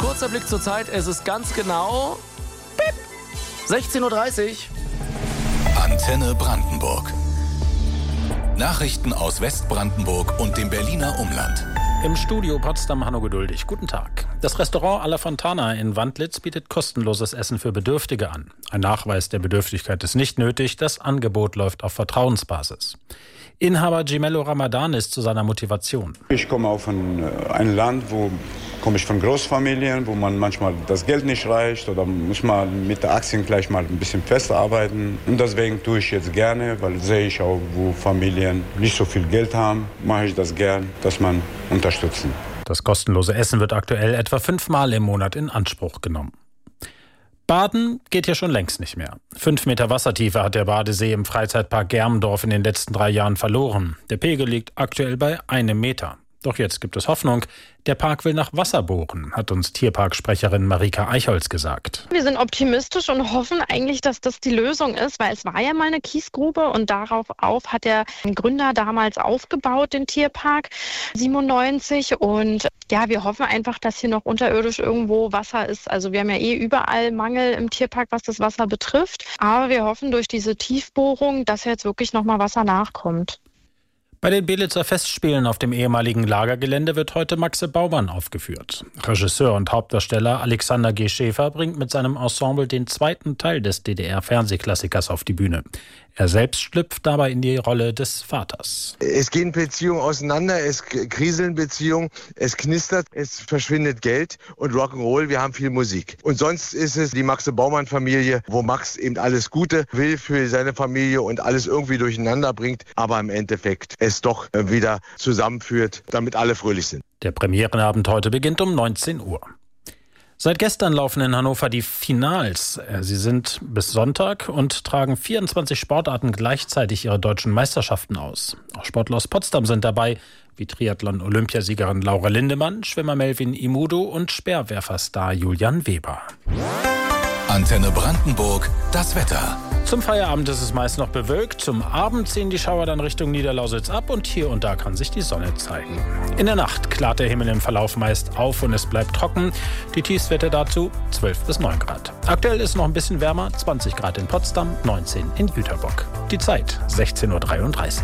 Kurzer Blick zur Zeit, es ist ganz genau 16:30 Uhr. Antenne Brandenburg. Nachrichten aus Westbrandenburg und dem Berliner Umland. Im Studio Potsdam Hanno Geduldig. Guten Tag. Das Restaurant Alla Fontana in Wandlitz bietet kostenloses Essen für Bedürftige an. Ein Nachweis der Bedürftigkeit ist nicht nötig. Das Angebot läuft auf Vertrauensbasis. Inhaber Gemello Ramadan ist zu seiner Motivation. Ich komme auf ein Land, komme ich von Großfamilien, wo man manchmal das Geld nicht reicht oder muss man mit der Aktien gleich mal ein bisschen fester arbeiten. Und deswegen tue ich jetzt gerne, weil sehe ich auch, wo Familien nicht so viel Geld haben, mache ich das gern, dass man unterstützen. Das kostenlose Essen wird aktuell etwa 5-mal im Monat in Anspruch genommen. Baden geht hier schon längst nicht mehr. 5 Meter Wassertiefe hat der Badesee im Freizeitpark Germendorf in den letzten 3 Jahren verloren. Der Pegel liegt aktuell bei 1 Meter. Doch jetzt gibt es Hoffnung. Der Park will nach Wasser bohren, hat uns Tierparksprecherin Marika Eichholz gesagt. Wir sind optimistisch und hoffen eigentlich, dass das die Lösung ist, weil es war ja mal eine Kiesgrube und darauf hat der Gründer damals aufgebaut, den Tierpark 97. Und ja, wir hoffen einfach, dass hier noch unterirdisch irgendwo Wasser ist. Also wir haben ja überall Mangel im Tierpark, was das Wasser betrifft. Aber wir hoffen durch diese Tiefbohrung, dass jetzt wirklich nochmal Wasser nachkommt. Bei den Belitzer Festspielen auf dem ehemaligen Lagergelände wird heute Maxe Baumann aufgeführt. Regisseur und Hauptdarsteller Alexander G. Schäfer bringt mit seinem Ensemble den 2. Teil des DDR-Fernsehklassikers auf die Bühne. Er selbst schlüpft dabei in die Rolle des Vaters. Es gehen Beziehungen auseinander, es kriseln Beziehungen, es knistert, es verschwindet Geld und Rock'n'Roll, wir haben viel Musik. Und sonst ist es die Maxe-Baumann-Familie, wo Max eben alles Gute will für seine Familie und alles irgendwie durcheinander bringt, aber im Endeffekt es doch wieder zusammenführt, damit alle fröhlich sind. Der Premierenabend heute beginnt um 19 Uhr. Seit gestern laufen in Hannover die Finals. Sie sind bis Sonntag und tragen 24 Sportarten gleichzeitig ihre deutschen Meisterschaften aus. Auch Sportler aus Potsdam sind dabei, wie Triathlon-Olympiasiegerin Laura Lindemann, Schwimmer Melvin Imudo und Speerwerferstar Julian Weber. Antenne Brandenburg, das Wetter. Zum Feierabend ist es meist noch bewölkt. Zum Abend ziehen die Schauer dann Richtung Niederlausitz ab und hier und da kann sich die Sonne zeigen. In der Nacht klart der Himmel im Verlauf meist auf und es bleibt trocken. Die Tiefstwerte dazu 12 bis 9 Grad. Aktuell ist es noch ein bisschen wärmer, 20 Grad in Potsdam, 19 in Jüterbock. Die Zeit 16:33 Uhr.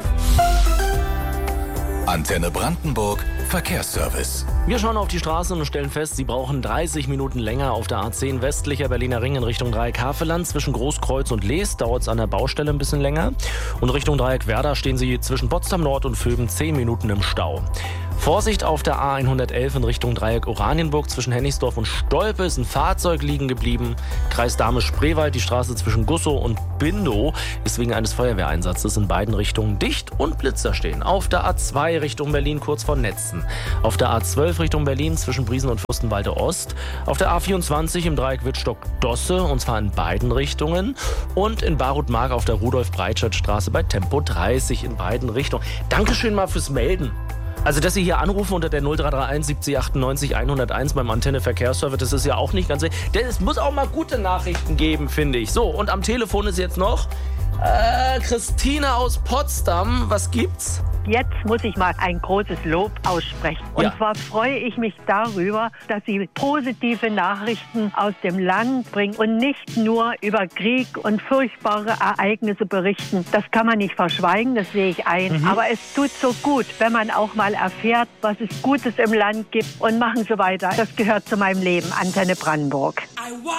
Antenne Brandenburg, Verkehrsservice. Wir schauen auf die Straße und stellen fest, Sie brauchen 30 Minuten länger auf der A10 westlicher Berliner Ring in Richtung Dreieck Havelland. Zwischen Großkreuz und Lees dauert es an der Baustelle ein bisschen länger. Und Richtung Dreieck Werder stehen Sie zwischen Potsdam Nord und Vöben 10 Minuten im Stau. Vorsicht auf der A111 in Richtung Dreieck Oranienburg. Zwischen Hennigsdorf und Stolpe ist ein Fahrzeug liegen geblieben. Kreis Dahme-Spreewald, die Straße zwischen Gussow und Bindow ist wegen eines Feuerwehreinsatzes in beiden Richtungen dicht und Blitzer stehen. Auf der A2 Richtung Berlin kurz vor Netzen. Auf der A12 Richtung Berlin zwischen Briesen und Fürstenwalde Ost. Auf der A24 im Dreieck Wittstock-Dosse und zwar in beiden Richtungen. Und in Barut-Mark auf der Rudolf-Breitscheid-Straße bei Tempo 30 in beiden Richtungen. Dankeschön mal fürs Melden. Also, dass Sie hier anrufen unter der 0331 70 98 101 beim Antenne Verkehrsservice, das ist ja auch nicht ganz... Denn es muss auch mal gute Nachrichten geben, finde ich. So, und am Telefon ist jetzt noch Christine aus Potsdam. Was gibt's? Jetzt muss ich mal ein großes Lob aussprechen. Und zwar freue ich mich darüber, dass Sie positive Nachrichten aus dem Land bringen und nicht nur über Krieg und furchtbare Ereignisse berichten. Das kann man nicht verschweigen, das sehe ich ein. Aber es tut so gut, wenn man auch mal erfährt, was es Gutes im Land gibt und machen so weiter. Das gehört zu meinem Leben. Antenne Brandenburg.